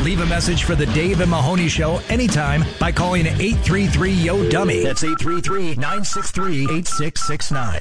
Leave a message for the Dave and Mahoney Show anytime by calling 833-YO-DUMMY. That's 833-963-8669.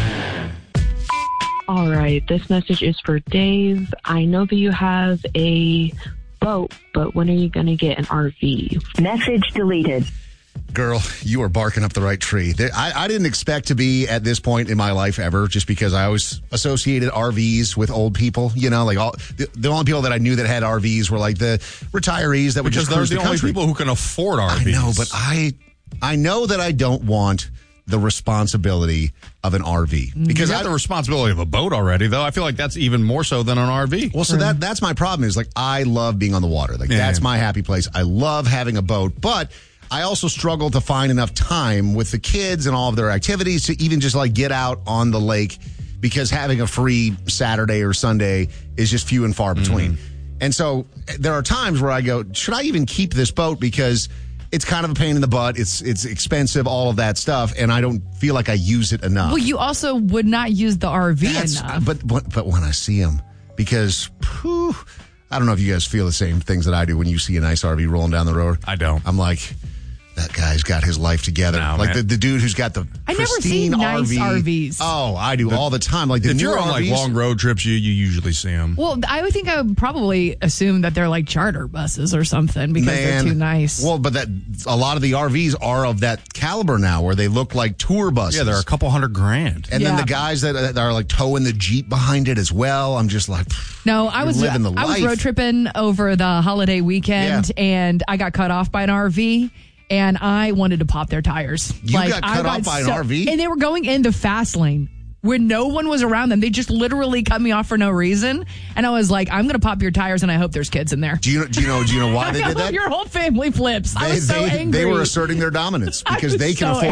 All right, this message is for Dave. I know that you have a boat, but when are you going to get an RV? Message deleted. Girl, you are barking up the right tree. I didn't expect to be at this point in my life ever, just because I always associated RVs with old people. You know, like the only people that I knew that had RVs were like the retirees that would just cruise the country. Because those are the only people who can afford RVs. I know, but I know that I don't want the responsibility of an RV. Because you have the responsibility of a boat already, though. I feel like that's even more so than an RV. Well, so that's my problem is, like, I love being on the water. Like, that's my happy place. I love having a boat, but I also struggle to find enough time with the kids and all of their activities to even just, like, get out on the lake, because having a free Saturday or Sunday is just few and far between. And so there are times where I go, should I even keep this boat? Because it's kind of a pain in the butt. It's expensive, all of that stuff, and I don't feel like I use it enough. Well, you also would not use the RV enough. But when I see them, because I don't know if you guys feel the same things that I do when you see a nice RV rolling down the road. I don't. I'm like, that guy's got his life together. No, like the dude who's got the pristine never see nice RV. RVs. Oh, I do all the time. Like if you're on RVs, like long road trips, you usually see them. Well, I would think I would probably assume that they're like charter buses or something because they're too nice. Well, but a lot of the RVs are of that caliber now, where they look like tour buses. Yeah, they're a couple $100,000. And then the guys that are like towing the Jeep behind it as well. I'm just like, no, I was road tripping over the holiday weekend, and I got cut off by an RV. And I wanted to pop their tires. You got cut off by an RV? And they were going in the fast lane when no one was around them. They just literally cut me off for no reason. And I was like, I'm going to pop your tires, and I hope there's kids in there. Do you know why they did that? Your whole family flips. I was so angry. They were asserting their dominance because they can afford